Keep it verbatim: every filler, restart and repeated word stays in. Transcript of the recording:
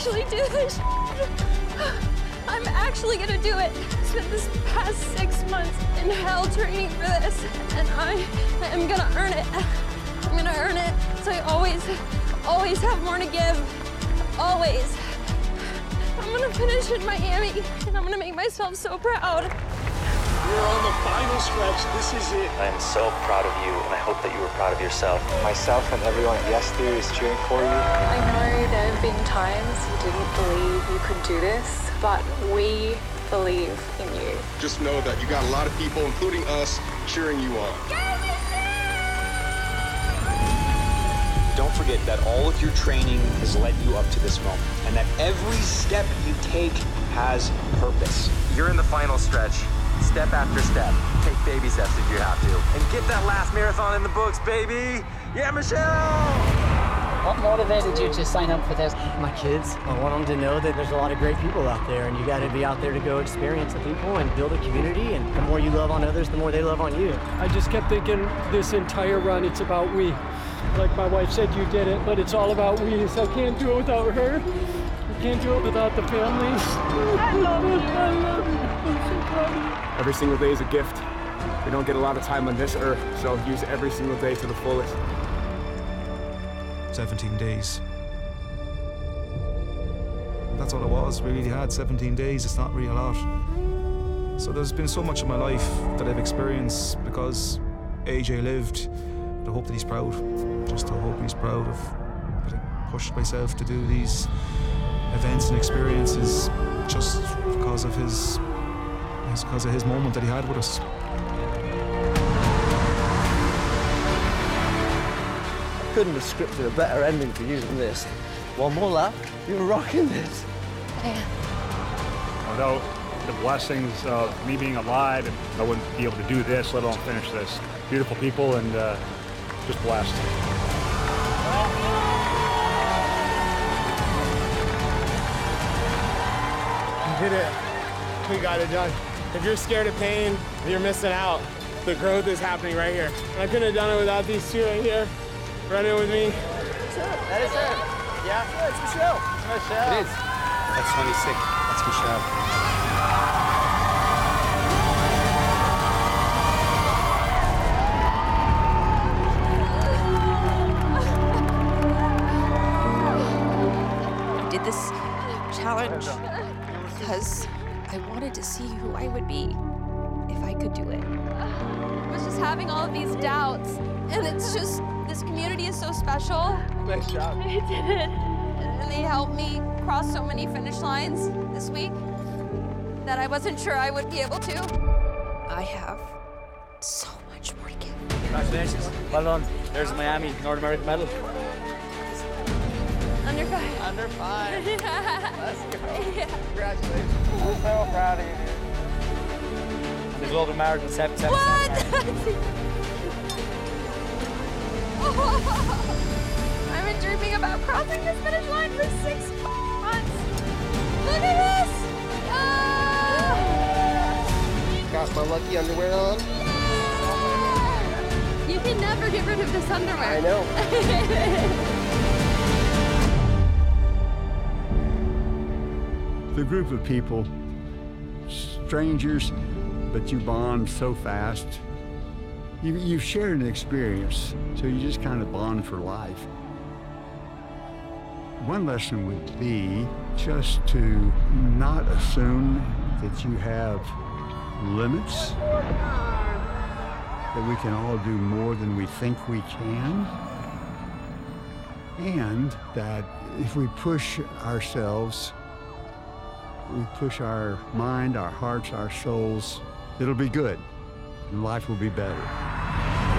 actually do this. I'm actually gonna do it. I spent this past six months in hell training for this, and I am gonna earn it. I'm gonna earn it, so I always, always have more to give. Always. I'm gonna finish in Miami, and I'm gonna make myself so proud. We're on the final stretch. This is it. I am so proud of you, and I hope that you were proud of yourself. Myself and everyone at Yes Theory is cheering for you. I know there have been times you didn't believe you could do this, but we believe in you. Just know that you got a lot of people, including us, cheering you on. Don't forget that all of your training has led you up to this moment, and that every step you take has purpose. You're in the final stretch. Step after step. Take baby steps if you have to. And get that last marathon in the books, baby! Yeah, Michelle! What motivated you to sign up for this? My kids. I want them to know that there's a lot of great people out there, and you got to be out there to go experience the people and build a community, and the more you love on others, the more they love on you. I just kept thinking this entire run, it's about we. Like my wife said, you did it, but it's all about we, so I can't do it without her. I can't do it without the families. I love it, I love it. I'm so proud of you. Every single day is a gift. We don't get a lot of time on this earth, so use every single day to the fullest. seventeen days. That's all it was. We really had seventeen days. It's not really a lot. So there's been so much in my life that I've experienced because A J lived. I hope that he's proud. Just to hope he's proud of that I pushed myself to do these events and experiences just because of his, because of his moment that he had with us. I couldn't have scripted a better ending for you than this. One more lap, you're rocking this. Without the blessings of me being alive, I wouldn't be able to do this, let alone finish this. Beautiful people and uh, just blessed. You did it. We got it done. If you're scared of pain, you're missing out. The growth is happening right here. I couldn't have done it without these two right here running with me. That is her. Yeah, it's Michelle. It's Michelle. It is. That's twenty-six. That's Michelle. This challenge because I wanted to see who I would be if I could do it. I was just having all of these doubts, and it's just, this community is so special. Nice job. I did it. And they helped me cross so many finish lines this week that I wasn't sure I would be able to. I have so much more to give. Congratulations. Well done. There's a Miami North American medal. Under five. Under five. Yeah. Let's go. Yeah. Congratulations. I'm so proud of you, dude. And the global marathon seven seven What? I've been dreaming about crossing this finish line for six months. Look at this. Oh. Got my lucky underwear on. Yeah. You can never get rid of this underwear. I know. The group of people, strangers, but you bond so fast. You, you've shared an experience, so you just kind of bond for life. One lesson would be just to not assume that you have limits, that we can all do more than we think we can, and that if we push ourselves, we push our mind, our hearts, our souls, it'll be good, and life will be better.